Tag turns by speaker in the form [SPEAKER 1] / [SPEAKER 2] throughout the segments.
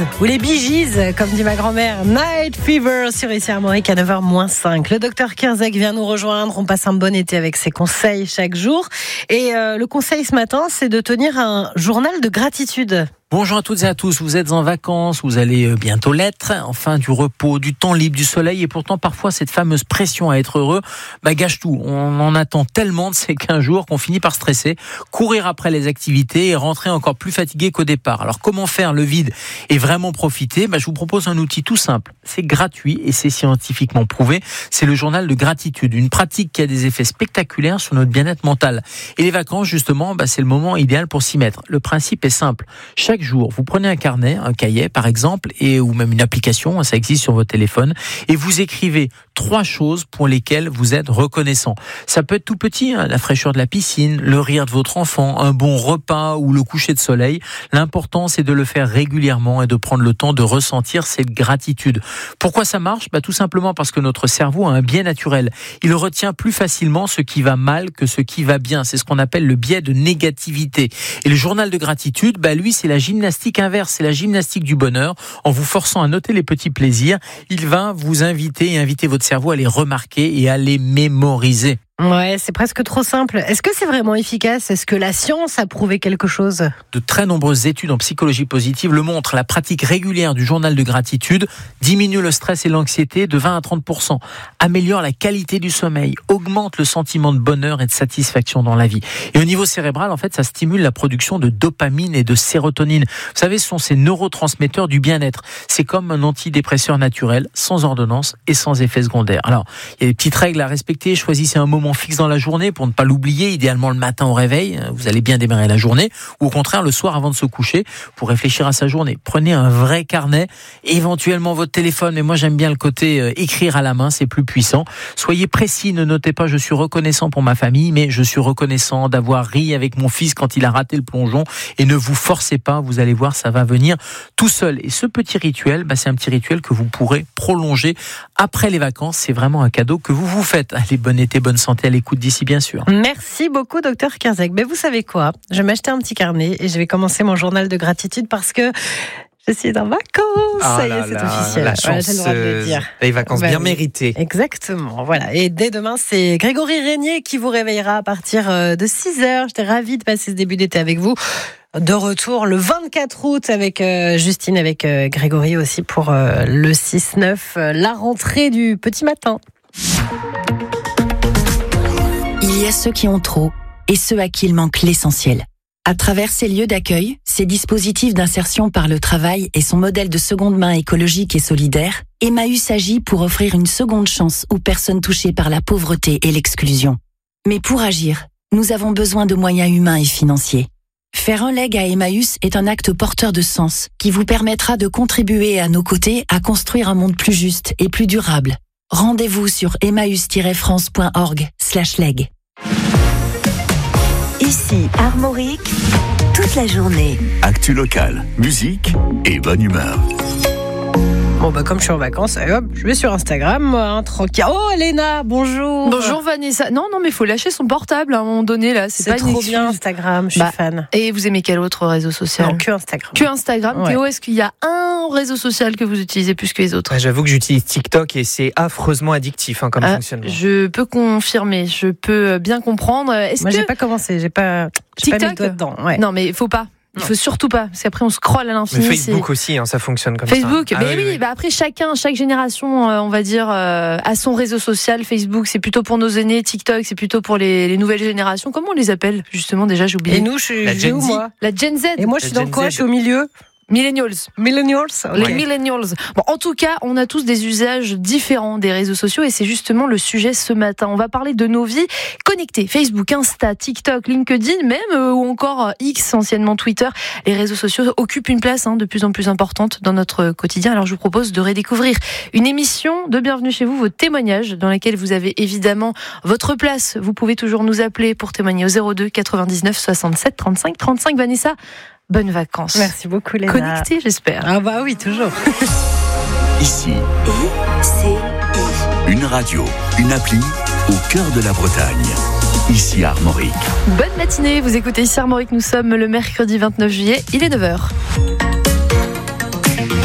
[SPEAKER 1] ou les Bee Gees, comme dit ma grand-mère. Night Fever sur ici Armorique à 9h-5. Le docteur Kierzek vient nous rejoindre. On passe un bon été avec ses conseils chaque jour. Et le conseil ce matin, c'est de tenir un journal de gratitude.
[SPEAKER 2] Bonjour à toutes et à tous, vous êtes en vacances, vous allez bientôt l'être, enfin du repos, du temps libre, du soleil, et pourtant parfois cette fameuse pression à être heureux gâche tout. On en attend tellement de ces 15 jours qu'on finit par stresser, courir après les activités et rentrer encore plus fatigué qu'au départ. Alors comment faire le vide et vraiment profiter ? Je vous propose un outil tout simple, c'est gratuit et c'est scientifiquement prouvé, c'est le journal de gratitude, une pratique qui a des effets spectaculaires sur notre bien-être mental. Et les vacances justement, c'est le moment idéal pour s'y mettre. Le principe est simple, chaque jour, vous prenez un carnet, un cahier par exemple, ou même une application, ça existe sur votre téléphone, et vous écrivez 3 choses pour lesquelles vous êtes reconnaissant. Ça peut être tout petit, la fraîcheur de la piscine, le rire de votre enfant, un bon repas ou le coucher de soleil. L'important, c'est de le faire régulièrement et de prendre le temps de ressentir cette gratitude. Pourquoi ça marche ? Tout simplement parce que notre cerveau a un biais naturel. Il retient plus facilement ce qui va mal que ce qui va bien. C'est ce qu'on appelle le biais de négativité. Et le journal de gratitude, lui, c'est la gymnastique inverse, c'est la gymnastique du bonheur. En vous forçant à noter les petits plaisirs, il va vous inviter et inviter votre cerveau à les remarquer et à les mémoriser.
[SPEAKER 1] Ouais, c'est presque trop simple. Est-ce que c'est vraiment efficace ? Est-ce que la science a prouvé quelque chose ?
[SPEAKER 2] De très nombreuses études en psychologie positive le montrent. La pratique régulière du journal de gratitude diminue le stress et l'anxiété de 20 à 30%, améliore la qualité du sommeil, augmente le sentiment de bonheur et de satisfaction dans la vie. Et au niveau cérébral, en fait, ça stimule la production de dopamine et de sérotonine. Vous savez, ce sont ces neurotransmetteurs du bien-être. C'est comme un antidépresseur naturel, sans ordonnance et sans effet secondaire. Alors, il y a des petites règles à respecter. Choisissez un moment fixe dans la journée pour ne pas l'oublier, idéalement le matin au réveil, vous allez bien démarrer la journée, ou au contraire le soir avant de se coucher pour réfléchir à sa journée. Prenez un vrai carnet, éventuellement votre téléphone, mais moi j'aime bien le côté écrire à la main, c'est plus puissant. Soyez précis, ne notez pas je suis reconnaissant pour ma famille, mais je suis reconnaissant d'avoir ri avec mon fils quand il a raté le plongeon, et ne vous forcez pas, vous allez voir, ça va venir tout seul. Et ce petit rituel, c'est un petit rituel que vous pourrez prolonger après les vacances, c'est vraiment un cadeau que vous vous faites. Allez, bon été, bonne santé à l'écoute d'ici, bien sûr.
[SPEAKER 1] Merci beaucoup, docteur Kierzek. Mais vous savez quoi ? Je vais m'acheter un petit carnet et je vais commencer mon journal de gratitude parce que je suis en vacances. Ça y est, c'est officiel.
[SPEAKER 3] La chance,
[SPEAKER 1] j'ai le droit de le dire.
[SPEAKER 3] Les vacances bien méritées.
[SPEAKER 1] Exactement. Voilà. Et dès demain, c'est Grégory Régnier qui vous réveillera à partir de 6h. J'étais ravie de passer ce début d'été avec vous. De retour le 24 août avec Justine, avec Grégory aussi pour le 6-9, la rentrée du petit matin.
[SPEAKER 4] Il y a ceux qui ont trop et ceux à qui il manque l'essentiel. À travers ces lieux d'accueil, ces dispositifs d'insertion par le travail et son modèle de seconde main écologique et solidaire, Emmaüs agit pour offrir une seconde chance aux personnes touchées par la pauvreté et l'exclusion. Mais pour agir, nous avons besoin de moyens humains et financiers. Faire un leg à Emmaüs est un acte porteur de sens qui vous permettra de contribuer à nos côtés à construire un monde plus juste et plus durable. Rendez-vous sur emmaüs-france.org/leg.
[SPEAKER 5] Ici, Armorique, toute la journée.
[SPEAKER 6] Actu locale, musique et bonne humeur.
[SPEAKER 1] Bon, comme je suis en vacances, hop, je vais sur Instagram, tranquille. Oh, Léna, bonjour.
[SPEAKER 7] Bonjour Vanessa. Non, mais il faut lâcher son portable à un moment donné, là. C'est pas
[SPEAKER 1] trop bien Instagram, je suis fan.
[SPEAKER 7] Et vous aimez quel autre réseau social ?
[SPEAKER 1] Non, que Instagram.
[SPEAKER 7] Que Instagram.
[SPEAKER 1] Ouais.
[SPEAKER 7] Théo, est-ce qu'il y a un réseau social que vous utilisez plus que les autres ?
[SPEAKER 3] J'avoue que j'utilise TikTok et c'est affreusement addictif comme fonctionnement.
[SPEAKER 7] Je peux confirmer, je peux bien comprendre.
[SPEAKER 1] Moi, j'ai pas commencé, j'ai pas mis le doigt dedans. Ouais.
[SPEAKER 7] Non, mais il faut pas. Il faut surtout pas, parce qu'après on scrolle à l'infini.
[SPEAKER 3] Mais Facebook aussi, ça fonctionne comme
[SPEAKER 7] Facebook,
[SPEAKER 3] ça.
[SPEAKER 7] Facebook, oui. Après chaque génération, on va dire, a son réseau social. Facebook, c'est plutôt pour nos aînés. TikTok, c'est plutôt pour les nouvelles générations. Comment on les appelle justement déjà ? J'ai oublié.
[SPEAKER 1] Et nous, je suis où, moi ?
[SPEAKER 7] La Gen Z.
[SPEAKER 1] Et moi, je suis dans quoi ? Je suis au milieu.
[SPEAKER 7] Millennials.
[SPEAKER 1] Okay.
[SPEAKER 7] Les millennials. Bon, en tout cas, on a tous des usages différents des réseaux sociaux et c'est justement le sujet ce matin. On va parler de nos vies connectées. Facebook, Insta, TikTok, LinkedIn, même ou encore X, anciennement Twitter. Les réseaux sociaux occupent une place de plus en plus importante dans notre quotidien. Alors, je vous propose de redécouvrir une émission de Bienvenue chez vous, vos témoignages dans laquelle vous avez évidemment votre place. Vous pouvez toujours nous appeler pour témoigner au 02 99 67 35 35. Vanessa, bonnes vacances.
[SPEAKER 1] Merci beaucoup, Léna.
[SPEAKER 7] Connectée, j'espère.
[SPEAKER 1] Ah bah oui, toujours.
[SPEAKER 6] Ici, une radio, une appli au cœur de la Bretagne. Ici Armorique.
[SPEAKER 7] Bonne matinée, vous écoutez ici Armorique, nous sommes le mercredi 29 juillet, il est 9h.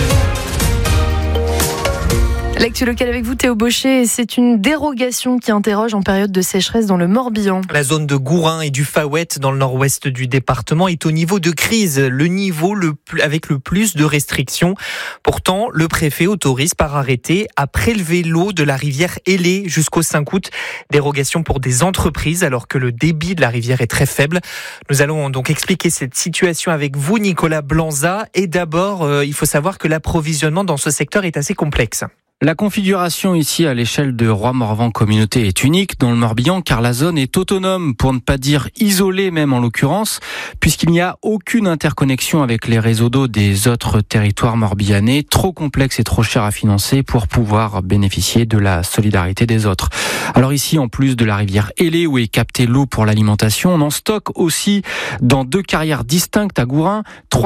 [SPEAKER 7] L'actu locale avec vous, Théo Baucher. C'est une dérogation qui interroge en période de sécheresse dans le Morbihan.
[SPEAKER 3] La zone de Gourin et du Faouët dans le nord-ouest du département est au niveau de crise, le niveau avec le plus de restrictions. Pourtant, le préfet autorise par arrêté à prélever l'eau de la rivière Hellé jusqu'au 5 août. Dérogation pour des entreprises alors que le débit de la rivière est très faible. Nous allons donc expliquer cette situation avec vous, Nicolas Blanza. Et d'abord, il faut savoir que l'approvisionnement dans ce secteur est assez complexe.
[SPEAKER 8] La configuration ici à l'échelle de Roy-Morvan Communauté est unique dans le Morbihan car la zone est autonome, pour ne pas dire isolée même en l'occurrence, puisqu'il n'y a aucune interconnexion avec les réseaux d'eau des autres territoires morbihanais, trop complexes et trop chers à financer pour pouvoir bénéficier de la solidarité des autres. Alors ici, en plus de la rivière Hellé où est captée l'eau pour l'alimentation, on en stocke aussi dans 2 carrières distinctes à Gourin,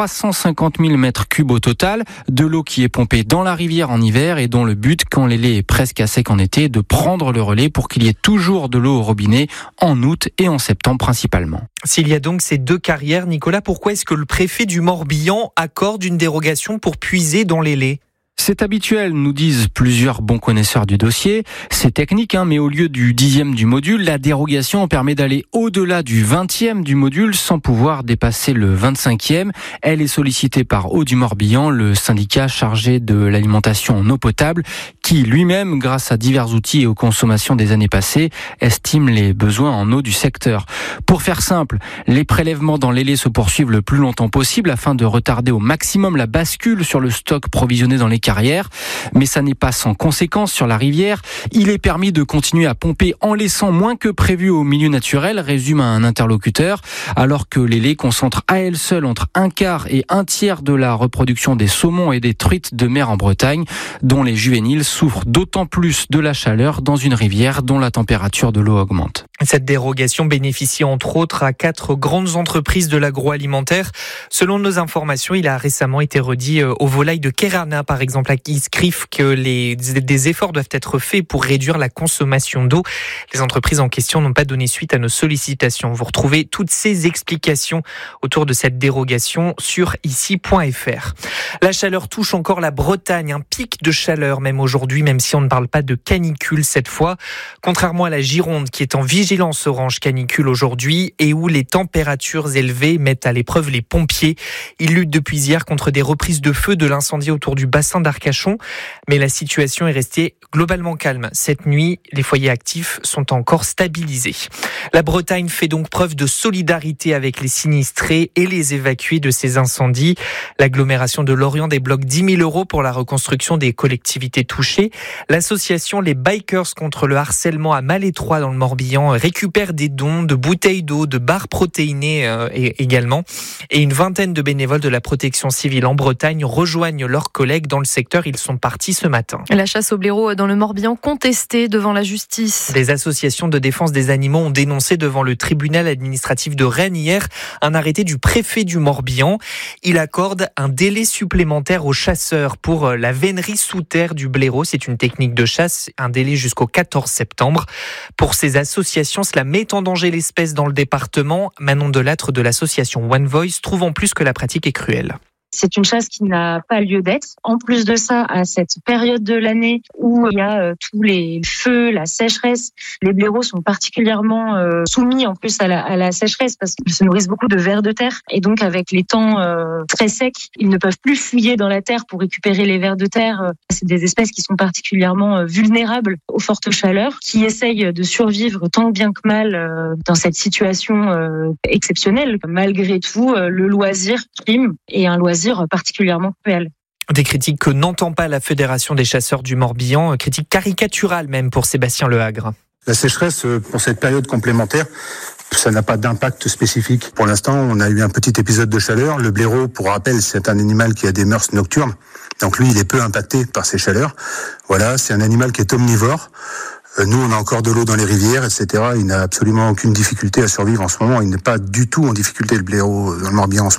[SPEAKER 8] 350 000 mètres cubes au total, de l'eau qui est pompée dans la rivière en hiver et dont le but, quand l'Hellé est presque à sec en été, de prendre le relais pour qu'il y ait toujours de l'eau au robinet en août et en septembre principalement.
[SPEAKER 3] S'il y a donc ces 2 carrières, Nicolas, pourquoi est-ce que le préfet du Morbihan accorde une dérogation pour puiser dans l'Hellé ?
[SPEAKER 8] C'est habituel, nous disent plusieurs bons connaisseurs du dossier. C'est technique, mais au lieu du 10e du module, la dérogation permet d'aller au-delà du 20e du module sans pouvoir dépasser le 25e. Elle est sollicitée par Eau du Morbihan, le syndicat chargé de l'alimentation en eau potable, qui lui-même, grâce à divers outils et aux consommations des années passées, estime les besoins en eau du secteur. Pour faire simple, les prélèvements dans l'Hellé se poursuivent le plus longtemps possible afin de retarder au maximum la bascule sur le stock provisionné dans les carrières, mais ça n'est pas sans conséquence sur la rivière. Il est permis de continuer à pomper en laissant moins que prévu au milieu naturel, résume un interlocuteur, alors que l'Hellé concentre à elle seule entre 1/4 et 1/3 de la reproduction des saumons et des truites de mer en Bretagne, dont les juvéniles souffrent d'autant plus de la chaleur dans une rivière dont la température de l'eau augmente.
[SPEAKER 3] Cette dérogation bénéficie entre autres à 4 grandes entreprises de l'agroalimentaire. Selon nos informations, il a récemment été redit aux volailles de Kerana, par exemple, à Kiescrif, que des efforts doivent être faits pour réduire la consommation d'eau. Les entreprises en question n'ont pas donné suite à nos sollicitations. Vous retrouvez toutes ces explications autour de cette dérogation sur ici.fr. La chaleur touche encore la Bretagne, un pic de chaleur même aujourd'hui, même si on ne parle pas de canicule cette fois. Contrairement à la Gironde qui est en vigilance orange canicule aujourd'hui et où les températures élevées mettent à l'épreuve les pompiers. Ils luttent depuis hier contre des reprises de feu de l'incendie autour du bassin d'Arcachon. Mais la situation est restée globalement calme. Cette nuit, les foyers actifs sont encore stabilisés. La Bretagne fait donc preuve de solidarité avec les sinistrés et les évacués de ces incendies. L'agglomération de Lorient débloque 10 000 € pour la reconstruction des collectivités touchées. L'association Les Bikers contre le harcèlement à Malétroit dans le Morbihan récupère des dons de bouteilles d'eau, de barres protéinées également. Et une vingtaine de bénévoles de la protection civile en Bretagne rejoignent leurs collègues dans le secteur. Ils sont partis ce matin.
[SPEAKER 7] La chasse au blaireau dans le Morbihan contestée devant la justice.
[SPEAKER 3] Des associations de défense des animaux ont dénoncé devant le tribunal administratif de Rennes hier un arrêté du préfet du Morbihan. Il accorde un délai supplémentaire aux chasseurs pour la vénerie sous terre du blaireau. C'est une technique de chasse, un délai jusqu'au 14 septembre. Pour ces associations, cela met en danger l'espèce dans le département. Manon Delattre de l'association One Voice trouve en plus que la pratique est cruelle.
[SPEAKER 9] C'est une chasse qui n'a pas lieu d'être. En plus de ça, à cette période de l'année où il y a tous les feux, la sécheresse, les blaireaux sont particulièrement soumis en plus à la sécheresse parce qu'ils se nourrissent beaucoup de vers de terre. Et donc avec les temps très secs, ils ne peuvent plus fouiller dans la terre pour récupérer les vers de terre. C'est des espèces qui sont particulièrement vulnérables aux fortes chaleurs, qui essayent de survivre tant bien que mal dans cette situation exceptionnelle. Malgré tout, le loisir prime et un loisir particulièrement cruel.
[SPEAKER 3] Des critiques que n'entend pas la Fédération des chasseurs du Morbihan, critiques caricaturales même pour Sébastien Lehagre.
[SPEAKER 10] La sécheresse, pour cette période complémentaire, ça n'a pas d'impact spécifique. Pour l'instant, on a eu un petit épisode de chaleur. Le blaireau, pour rappel, c'est un animal qui a des mœurs nocturnes. Donc lui, il est peu impacté par ces chaleurs. Voilà, c'est un animal qui est omnivore. Nous, on a encore de l'eau dans les rivières, etc. Il n'a absolument aucune difficulté à survivre en ce moment. Il n'est pas du tout en difficulté, le blaireau, dans le Morbihan en ce moment.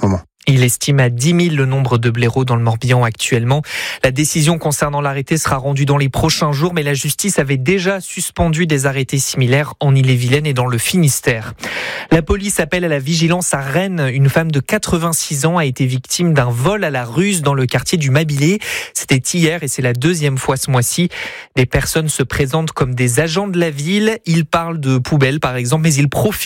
[SPEAKER 3] Il estime à 10 000 le nombre de blaireaux dans le Morbihan actuellement. La décision concernant l'arrêté sera rendue dans les prochains jours, mais la justice avait déjà suspendu des arrêtés similaires en Ille-et-Vilaine et dans le Finistère. La police appelle à la vigilance à Rennes. Une femme de 86 ans a été victime d'un vol à la ruse dans le quartier du Mabilé. C'était hier et c'est la deuxième fois ce mois-ci. Des personnes se présentent comme des agents de la ville. Ils parlent de poubelles par exemple, mais ils profitent